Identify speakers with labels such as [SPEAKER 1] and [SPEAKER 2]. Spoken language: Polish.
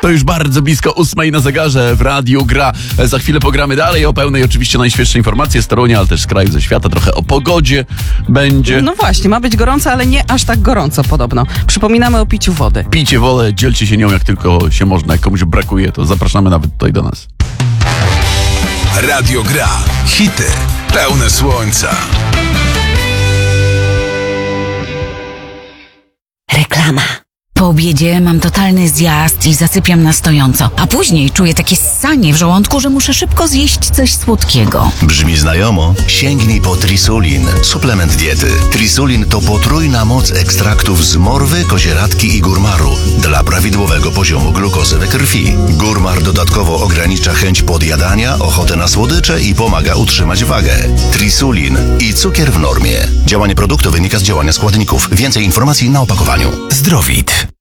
[SPEAKER 1] To już bardzo blisko 8 na zegarze w Radiu Gra. Za chwilę pogramy dalej o pełnej, oczywiście najświeższe informacje z Torunia, ale też z kraju, ze świata. Trochę o pogodzie będzie.
[SPEAKER 2] No właśnie, ma być gorąco, ale nie aż tak gorąco podobno. Przypominamy o piciu wody.
[SPEAKER 1] Pijcie wolę, dzielcie się nią jak tylko się można. Jak komuś brakuje, to zapraszamy nawet tutaj do nas.
[SPEAKER 3] Radio Gra. Hity pełne słońca.
[SPEAKER 4] Reklama. Po obiedzie mam totalny zjazd i zasypiam na stojąco, a później czuję takie ssanie w żołądku, że muszę szybko zjeść coś słodkiego.
[SPEAKER 5] Brzmi znajomo? Sięgnij po Trisulin, suplement diety. Trisulin to potrójna moc ekstraktów z morwy, kozieradki i górmaru dla prawidłowego poziomu glukozy we krwi. Górmar dodatkowo ogranicza chęć podjadania, ochotę na słodycze i pomaga utrzymać wagę. Trisulin i cukier w normie. Działanie produktu wynika z działania składników. Więcej informacji na opakowaniu.
[SPEAKER 3] Zdrowit.